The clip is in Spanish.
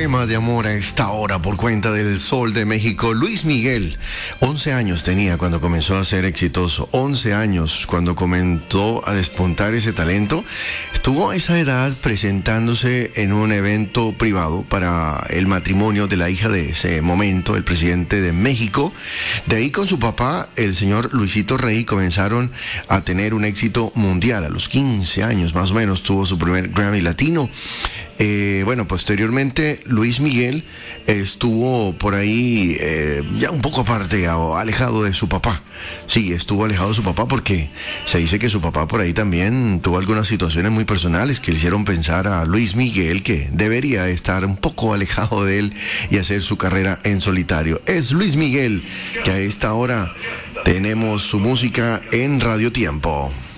tema de amor a esta hora por cuenta del Sol de México. Luis Miguel, 11 años tenía cuando comenzó a ser exitoso, 11 años cuando comenzó a despuntar ese talento. Estuvo a esa edad presentándose en un evento privado para el matrimonio de la hija de ese momento, el presidente de México. De ahí con su papá, el señor Luisito Rey, comenzaron a tener un éxito mundial. A los 15 años más o menos tuvo su primer Grammy Latino. Posteriormente Luis Miguel estuvo por ahí ya un poco aparte, alejado de su papá. Sí, estuvo alejado de su papá porque se dice que su papá por ahí también tuvo algunas situaciones muy personales que le hicieron pensar a Luis Miguel que debería estar un poco alejado de él y hacer su carrera en solitario. Es Luis Miguel, que a esta hora tenemos su música en Radio Tiempo.